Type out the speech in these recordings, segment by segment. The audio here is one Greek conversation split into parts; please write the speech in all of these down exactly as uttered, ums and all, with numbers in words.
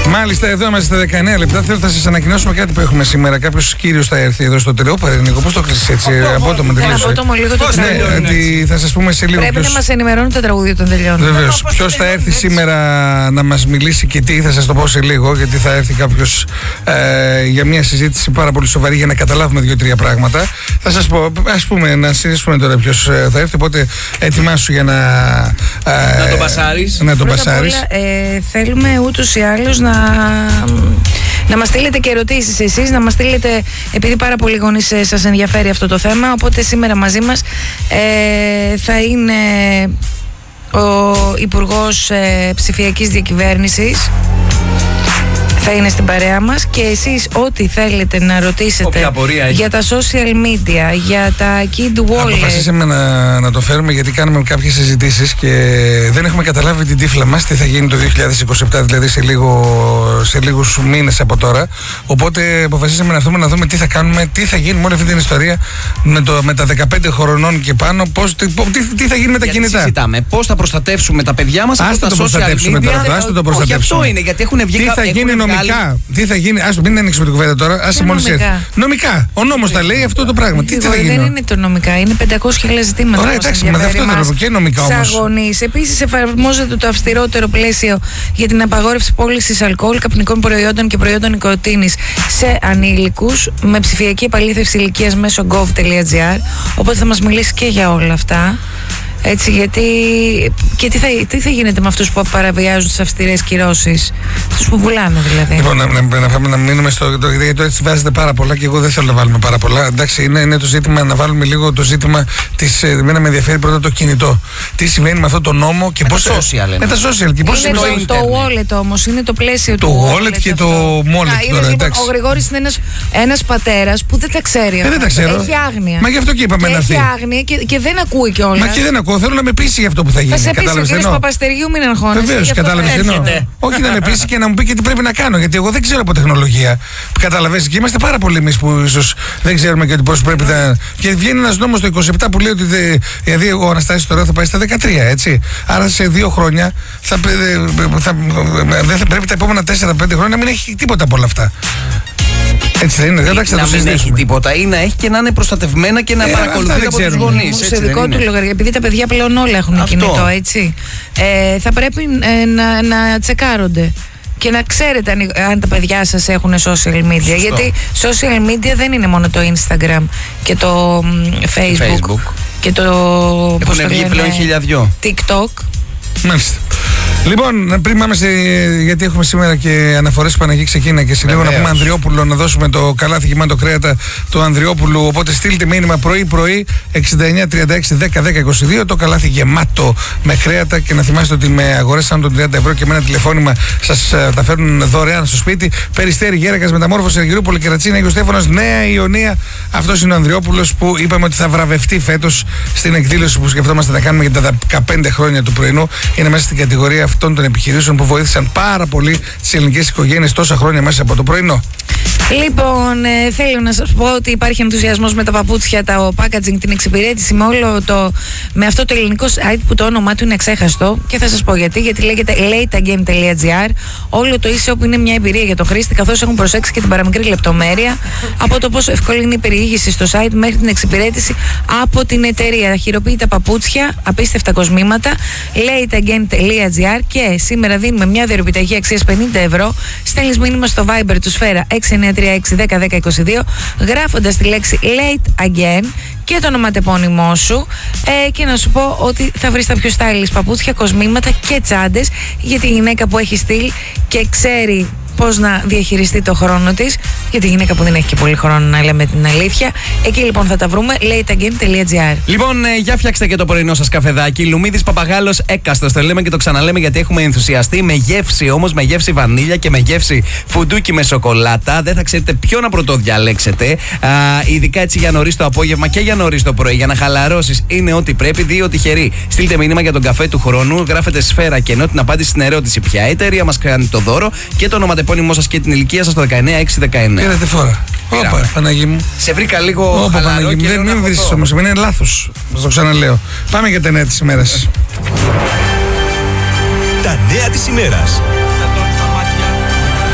Μάλιστα, εδώ είμαστε στα δεκαεννέα λεπτά. Θέλω να σας ανακοινώσουμε κάτι που έχουμε σήμερα. Κάποιος κύριος θα έρθει εδώ στο τελειό. Παρενικό, πώς το κλείσεις έτσι, απότομα τελείωσε. Απότομα λίγο το τραγούδι. Ναι, θα σας πούμε σε λίγο. Πρέπει ποιος... να μας ενημερώνει τα τραγούδια των τελειών. Βεβαίως. Ποιος θα έρθει σήμερα να μας μιλήσει και τι, θα σας το πω σε λίγο. Γιατί θα έρθει κάποιος ε, για μια συζήτηση πάρα πολύ σοβαρή για να καταλάβουμε δύο-τρία πράγματα. Θα σας πω, ας πούμε, να συζητήσουμε τώρα ποιος θα έρθει. Οπότε ετοιμάσου για να. Ε, να τον πασάρεις. Να τον πασάρεις. Ε, θέλουμε ούτως ή άλλως να. Να μας στείλετε και ερωτήσεις εσείς, να μας στείλετε, επειδή πάρα πολλοί γονείς σας ενδιαφέρει αυτό το θέμα, οπότε σήμερα μαζί μας ε, θα είναι ο Υπουργός ε, Ψηφιακής Διακυβέρνησης, θα είναι στην παρέα μας, και εσείς ό,τι θέλετε να ρωτήσετε για τα social media, για τα kid wallet. Αποφασίσαμε να, να το φέρουμε γιατί κάνουμε κάποιες συζητήσεις και δεν έχουμε καταλάβει την τύφλα μας τι θα γίνει το δύο χιλιάδες είκοσι επτά, δηλαδή σε, λίγο, σε λίγους μήνες από τώρα. Οπότε αποφασίσαμε να έρθουμε να δούμε τι θα κάνουμε, τι θα γίνει με όλη αυτή την ιστορία με, το, με τα δεκαπέντε χρονών και πάνω, πώς, τι, τι, τι θα γίνει με τα γιατί κινητά. Συζητάμε πώς θα προστατεύσουμε τα παιδιά μας από τα social media. Τώρα, ας το προστατεύσουμε. Όχι, αυτό είναι, γιατί έχουν βγει. Τι θα γίνει νομικά, τι θα γίνει, ας το μην ανοίξουμε την κουβέντα τώρα, άσε μόλις έρθει. Νομικά, ο νόμος τα λέει αυτό το πράγμα. Τι θα γίνει. Δεν είναι το νομικά, είναι πεντακόσιες χιλιάδες ζητήματα. Ωραία, εντάξει, μα αυτό δεν είναι και νομικά όμως. Επίσης, εφαρμόζεται το αυστηρότερο πλαίσιο για την απαγόρευση πώλησης αλκοόλ, καπνικών προϊόντων και προϊόντων νοικοτήνης σε ανήλικους με ψηφιακή επαλήθευση ηλικίας μέσω gov τελεία gr. Οπότε θα μας μιλήσει και για όλα αυτά. Έτσι, γιατί. Και τι θα, τι θα γίνεται με αυτούς που παραβιάζουν τις αυστηρές κυρώσεις, αυτούς που πουλάνε δηλαδή. Λοιπόν, να, να, να, να, να μείνουμε στο. Το, γιατί το έτσι βάζετε πάρα πολλά και εγώ δεν θέλω να βάλουμε πάρα πολλά. Εντάξει, είναι, είναι το ζήτημα να βάλουμε λίγο το ζήτημα της. Εμένα με ενδιαφέρει πρώτα το κινητό. Τι συμβαίνει με αυτό το νόμο και πώς. Με τα social. Με τα social και πώς είναι το, το, το wallet όμως, είναι το πλαίσιο το του wallet. Το wallet και το wallet. Τώρα, λοιπόν, ο Γρηγόρης είναι ένας, ένας πατέρας που δεν τα ξέρει. Ε, δεν τα ξέρω. Έχει άγνοια. Μα γι' αυτό και είπαμε και να έχει άγνοια και, και δεν ακούει κιόλας. Μα και δεν ακούω. Θέλω να με πείσει για αυτό που θα γίνει. Θα σε πείσει ο κύριος Παπαστεριού, μην αγχώνεσαι. Βεβαίως, κατάλαβες τι εννοώ. Όχι να με πείσει και να μου πει και τι πρέπει να κάνω. Γιατί εγώ δεν ξέρω από τεχνολογία. Καταλαβαίνεις, και είμαστε πάρα πολλοί εμείς που ίσως δεν ξέρουμε και πώς πρέπει να. Και βγαίνει ένας νόμος το είκοσι επτά που λέει ότι δε, δηλαδή ο Αναστάσης τώρα θα πάει στα δεκατρία, έτσι. Άρα σε δύο χρόνια θα, θα, δεν θα πρέπει τα επόμενα τέσσερα πέντε χρόνια να μην έχει τίποτα από όλα αυτά. Έτσι δεν είναι, δεν να μην έχει τίποτα ή να έχει και να είναι προστατευμένα και να ε, παρακολουθεί από τους γονείς. Σε δικό του λογαριασμό, επειδή τα παιδιά πλέον όλα έχουν αυτό. Κινητό, έτσι. Ε, θα πρέπει ε, να, να τσεκάρονται. Και να ξέρετε αν, αν τα παιδιά σας έχουν social media. Σωστό. Γιατί social media δεν είναι μόνο το Instagram και το Facebook, Facebook. Και το. Έχουν βγει πλέον χιλιαδιό. TikTok. Μάλιστα. Λοιπόν, πριν πάμε σε. Γιατί έχουμε σήμερα και αναφορές που Παναγή ξεκίνα και σε λίγο να πούμε Ανδριόπουλο, να δώσουμε το καλάθι γεμάτο κρέατα του Ανδριόπουλου. Οπότε στείλτε μήνυμα πρωί-πρωί εξήντα εννιά τριάντα έξι δέκα δέκα είκοσι δύο το καλάθι γεμάτο με κρέατα. Και να θυμάστε ότι με αγορές άνω των τριάντα ευρώ και με ένα τηλεφώνημα σας uh, τα φέρνουν δωρεάν στο σπίτι. Περιστέρι, Γέρακας, Μεταμόρφωση, Αργυρούπολη, Κερατσίνα, Άγιος Στέφανος, Νέα Ιωνία. Αυτός είναι ο Ανδριόπουλος που είπαμε ότι θα βραβευτεί φέτος στην εκδήλωση που σκεφτόμαστε να κάνουμε για τα δεκαπέντε χρόνια του πρωινού. Είναι μέσα στην κατηγορία αυτών των επιχειρήσεων που βοήθησαν πάρα πολύ τις ελληνικές οικογένειες τόσα χρόνια μέσα από το πρωινό. Λοιπόν, ε, θέλω να σας πω ότι υπάρχει ενθουσιασμός με τα παπούτσια, το packaging, την εξυπηρέτηση, με, όλο το, με αυτό το ελληνικό site που το όνομά του είναι αξέχαστο. Και θα σας πω γιατί. Γιατί λέγεται lateagain τελεία gr. Όλο το e-shop είναι μια εμπειρία για τον χρήστη, καθώς έχουν προσέξει και την παραμικρή λεπτομέρεια από το πόσο εύκολη είναι η περιήγηση στο site μέχρι την εξυπηρέτηση από την εταιρεία. Χειροποίητα παπούτσια, απίστευτα κοσμήματα, lateagain τελεία gr. Και σήμερα δίνουμε μια διορροπηταγή αξίας πενήντα ευρώ. Στέλνεις μήνυμα στο Viber του Σφαίρα έξι εννιά τρία έξι δέκα δέκα είκοσι δύο γράφοντας τη λέξη Late Again και το ονοματεπώνυμό σου, ε, και να σου πω ότι θα βρεις τα πιο stylish παπούτσια, κοσμήματα και τσάντες για τη γυναίκα που έχει στυλ και ξέρει πώς να διαχειριστεί το χρόνο της, για τη γυναίκα που δεν έχει και πολύ χρόνο, να λέμε την αλήθεια. Εκεί λοιπόν θα τα βρούμε, lateagain τελεία gr. Λοιπόν, ε, για φτιάξτε και το πρωινό σας καφεδάκι. Λουμίδης Παπαγάλος έκαστος. Το λέμε και το ξαναλέμε γιατί έχουμε ενθουσιαστεί. Με γεύση όμως, με γεύση βανίλια και με γεύση φουντούκι με σοκολάτα. Δεν θα ξέρετε ποιο να πρωτοδιαλέξετε. Α, ειδικά έτσι για νωρίς το απόγευμα και για νωρίς το πρωί. Για να χαλαρώσεις είναι ό,τι πρέπει. Δύο τυχεροί. Στείλτε μήνυμα για τον καφέ του χρόνου. Γράφετε Σφαίρα και ενώ την απάντηση στην ερώτηση ποια εταιρεία μας κάνει το δώρο και το ονοματεπώνυμό σας και την ηλικία σας το δεκαεννιά έξι δεκαεννιά. Πήρατε φορά. Όπα, Παναγί μου. Σε βρήκα λίγο. Όπα, Παναγί μου. Δεν μην βρίσκεις όμως. Είναι λάθος. Σας το ξαναλέω. Πάμε για τα νέα της ημέρας. Τα νέα της ημέρας.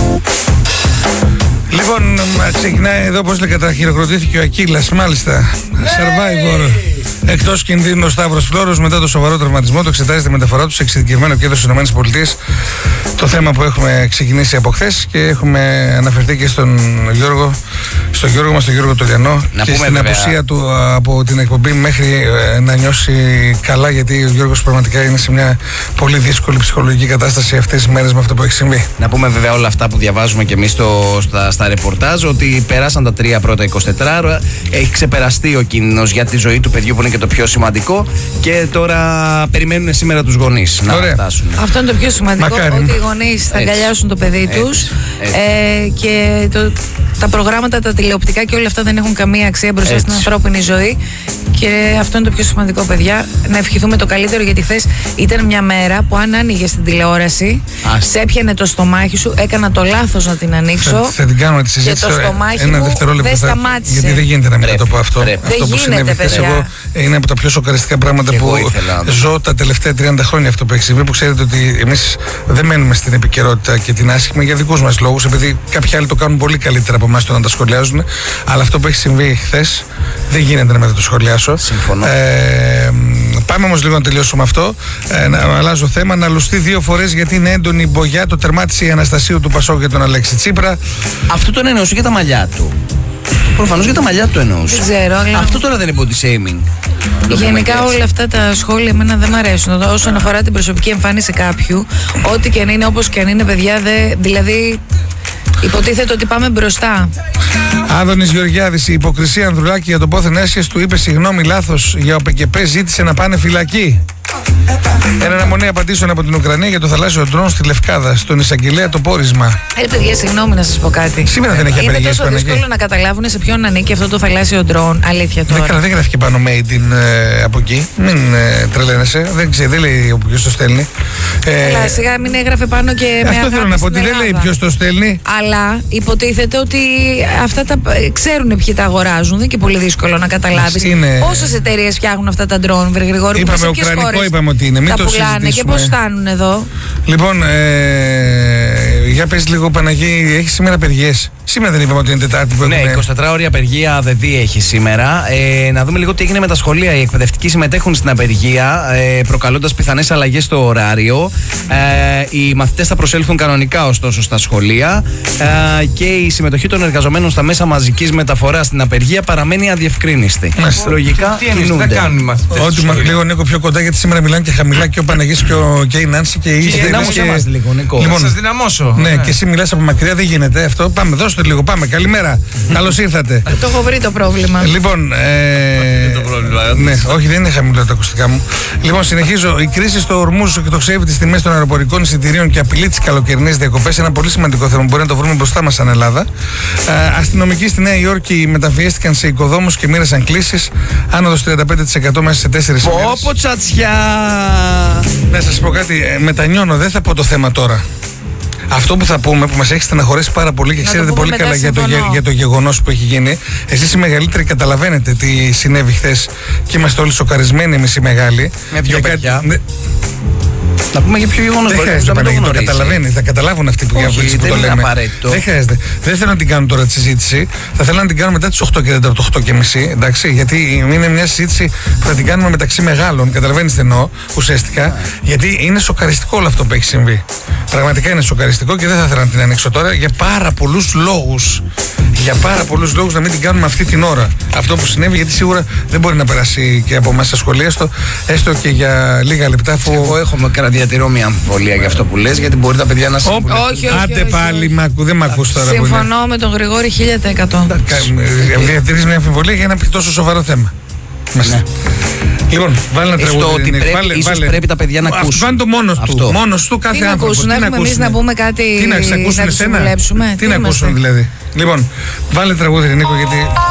Λοιπόν, ξεκινάει εδώ, πώς λέγεται, χειροκροτήθηκε ο Ακύλας, μάλιστα. Survivor. Εκτός κινδύνου ο Σταύρος Φλόρος μετά το σοβαρό τραυματισμό του, εξετάζεται μεταφορά του σε εξειδικευμένο κέντρο στις ΗΠΑ. Το θέμα που έχουμε ξεκινήσει από χθες και έχουμε αναφερθεί και στον Γιώργο, στον Γιώργο μας, τον Γιώργο Τολιανό, να και στην βέβαια. απουσία του από την εκπομπή μέχρι ε, να νιώσει καλά, γιατί ο Γιώργος πραγματικά είναι σε μια πολύ δύσκολη ψυχολογική κατάσταση αυτές τις μέρες με αυτό που έχει συμβεί. Να πούμε βέβαια όλα αυτά που διαβάζουμε και εμείς στο, στα, στα ρεπορτάζ, ότι περάσαν τα τρία πρώτα εικοσιτέσσερις ώρα, έχει ξεπεραστεί ο κίνδυνος για τη ζωή του παιδιού που είναι και το πιο σημαντικό, και τώρα περιμένουν σήμερα τους γονείς να Ωραία. φτάσουν. Αυτό είναι το πιο σημαντικό, Μακάρι. ότι οι γονείς θα Έτσι. αγκαλιάσουν το παιδί Έτσι. τους Έτσι. ε, και το, τα προγράμματα, τα τηλεοπτικά και όλα αυτά δεν έχουν καμία αξία μπροστά Έτσι. στην ανθρώπινη ζωή, και αυτό είναι το πιο σημαντικό, παιδιά. Να ευχηθούμε το καλύτερο, γιατί χθες ήταν μια μέρα που αν άνοιγε την τηλεόραση, Ας. σε έπιανε το στομάχι σου. Έκανα το λάθος να την ανοίξω. Θα, θα την κάνουμε τη συζήτηση Και το τώρα, στομάχι ένα μου δευτερόλεπτο δεν θα- σταμάτησε. Γιατί δεν γίνεται να μην Πρέπει, το πω αυτό. πρέπει. Αυτό Δεν που γίνεται, συνέβη χθες, παιδιά. εγώ, είναι από τα πιο σοκαριστικά πράγματα Και που εγώ ήθελα. ζω τα τελευταία τριάντα χρόνια αυτό που έχει συμβεί. Που ξέρετε ότι εμείς δεν μένουμε στην επικαιρότητα και την άσχημη για δικούς μας λόγους, επειδή κάποιοι άλλοι το κάνουν πολύ καλύτερα από εμάς το να τα σχολιάζουν. Αλλά αυτό που έχει συμβεί χθες δεν γίνεται να μην το σχολιάσω. Συμφωνώ. Ε, πάμε όμως λίγο να τελειώσουμε αυτό. Ε, να αλλάζω θέμα. Να λουστεί δύο φορές γιατί είναι έντονη η μπογιά. Το τερμάτισε η Αναστασίου του Πασόκ για τον Αλέξη Τσίπρα. Αυτό τον εννοούσε για τα μαλλιά του. Προφανώς για τα μαλλιά του εννοούσε. Δεν ξέρω, αλλά- Αυτό τώρα δεν είναι body shaming. Το πούμε Γενικά και έτσι. όλα αυτά τα σχόλια εμένα δεν μ' αρέσουν. Όσον αφορά την προσωπική εμφάνιση κάποιου, ό,τι και αν είναι, όπως και αν είναι, παιδιά, δε, δηλαδή υποτίθεται ότι πάμε μπροστά. Άδωνης Γεωργιάδης, η υποκρισία Ανδρουλάκη για το πόθεν έσχες του είπε συγγνώμη λάθος για ο ΠΚΠ, ζήτησε να πάνε φυλακή. Ένα αναμονή απαντήσεων από την Ουκρανία για το θαλάσσιο ντρόν στη Λευκάδα, στον εισαγγελέα το πόρισμα. Ε, παιδιά, συγγνώμη να σας πω κάτι. Σήμερα δεν έχει Είναι απεργίες τόσο πάνω εκεί. δύσκολο να καταλάβουν σε ποιον ανήκει αυτό το θαλάσσιο ντρόν. Αλήθεια Δεν, τώρα. καλά, δεν γράφει πάνω made in ε, από εκεί. Μην ε, τρελαίνεσαι. Δεν ξέρει, δεν λέει ποιος το στέλνει. Ε, Αλλά σιγά μην έγραφε πάνω και με αυτό αγάπη θέλω να πω, στην ότι δεν λέει Ελλάδα. ποιος το στέλνει. Αλλά υποτίθεται ότι αυτά τα ξέρουν ποιοι τα αγοράζουν. Δεν είναι και πολύ δύσκολο να καταλάβει. Είναι- Πόσες εταιρείες φτιάχνουν αυτά τα ντρόν, Βρε Γρηγόρη, Είπαμε σε ποιες ουκρανικό, χώρες είπαμε ότι είναι. Μην τα το πουλάνε και συζητήσουμε. πώς φτάνουν εδώ. Λοιπόν, ε, για πες λίγο Παναγί, έχει σήμερα απεργίες. Σήμερα δεν είπαμε ότι είναι Τετάρτη που Ναι, έχουμε- εικοσιτετράωρη απεργία ΔΕΔΗ έχει σήμερα. Ε, να δούμε λίγο τι έγινε με τα σχολεία. Οι εκπαιδευτικοί συμμετέχουν στην απεργία, ε, προκαλώντας πιθανές αλλαγές στο ωράριο. Ε, οι μαθητές θα προσέλθουν κανονικά ωστόσο στα σχολεία. Ε, και η συμμετοχή των εργαζομένων στα μέσα μαζικής μεταφοράς στην απεργία παραμένει αδιευκρίνηστη. Μάλιστα. Λογικά Τι εννοείς, τι θα κινούνται. κάνουν οι μαθητές. Ότι στο μα- σχολείο? λίγο Νίκο πιο κοντά, γιατί σήμερα μιλάνε και χαμηλά και ο Παναγής και, ο, και η Νάνση και η Ίσδη. δυνάμωσέ μας λίγο, Νίκο. Λοιπόν, Θα σας δυναμώσω. ναι, Ωραία. και εσύ μιλάς από μακριά, δεν γίνεται αυτό. Πάμε, δώστε λίγο, πάμε. Καλημέρα. Καλώς ήρθατε. Το έχω βρει το πρόβλημα. Λοιπόν, ε, το πρόβλημα, ναι, όχι, δεν είναι χαμηλό τα ακουστικά μου. Λοιπόν, συνεχίζω. Η κρίση στο Ορμούζ εκτοξεύει τις τιμές των αεροπορικών εισιτηρίων και απειλεί τις καλοκαιρινές διακοπές. Ένα πολύ σημαντικό θέμα. Μπορεί να το βρούμε μπροστά μας σαν Ελλάδα. Ε, αστυνομικοί στη Νέα Υόρκη μεταφιέστηκαν σε οικοδόμους και μοίρασαν κλήσεις. Άνοδος τριάντα πέντε τοις εκατό μέσα σε τέσσερις ημέρες. Πόπο τσατσιά! Να σας πω κάτι, ε, μετανιώνω, δεν θα πω το θέμα τώρα. Αυτό που θα πούμε, που μας έχει στεναχωρήσει πάρα πολύ και Να το ξέρετε πούμε πολύ μετά, καλά για το, συμφωνώ. γε- για το γεγονός που έχει γίνει. Εσείς οι μεγαλύτεροι καταλαβαίνετε τι συνέβη χθες και είμαστε όλοι σοκαρισμένοι εμείς οι μεγάλοι. Με δυο Για παιδιά. Ναι, Να πούμε για ποιο γεγονός. δεν μπορεί χρειάζεται να μην Παναγί, το γνωρίζει. καταλαβαίνει, θα καταλάβουν αυτοί που, Όχι, για που δεν το είναι λέμε. απαραίτητο. Δεν χρειάζεται. Δεν θέλω να την κάνω τώρα τη συζήτηση. Θα θέλω να την κάνω μετά τις οκτώ και τέταρτο, οκτώ και μισή. Εντάξει, γιατί είναι μια συζήτηση που θα την κάνουμε μεταξύ μεγάλων. Καταλαβαίνεις τι εννοώ ουσιαστικά. Γιατί είναι σοκαριστικό όλο αυτό που έχει συμβεί. Πραγματικά είναι σοκαριστικό και δεν θα ήθελα να την ανοίξω τώρα για πάρα πολλούς λόγους. Για πάρα πολλούς λόγους να μην την κάνουμε αυτή την ώρα. Αυτό που συνέβη, γιατί σίγουρα δεν μπορεί να περάσει και από εμάς στα σχολεία, έστω, έστω και για λίγα λεπτά. Αφού... Εγώ έχω με- διατηρώ μια αμφιβολία για αυτό που λες, γιατί μπορεί τα παιδιά να Οπ, συμβουλευτούν. Όχι, όχι, άντε όχι, πάλι, όχι. μ' ακού- δεν με ακούς τώρα. που είναι. Συμφωνώ με τον Γρηγόρη χίλια τοις εκατό. Διατηρείς μια αμφιβολία για ένα τόσο σοβαρό θέμα. Μάλιστα. Λοιπόν, βάλε ένα Στο τραγούδι. ότι Νίκο. πρέπει- Βάλε- ίσως βάλε. πρέπει τα παιδιά να Αυτό ακούσουν. κάνει το μόνος του. Αυτό. Μόνος του κάθε Τι να άνθρωπος. ακούσουν, έχουμε εμείς να πούμε κάτι, Τι να, σε ακούσουν να τους εσένα. συμβουλέψουμε. Τι Τι να είμαστε. ακούσουν δηλαδή. Λοιπόν, βάλε τραγούδι Νίκο, γιατί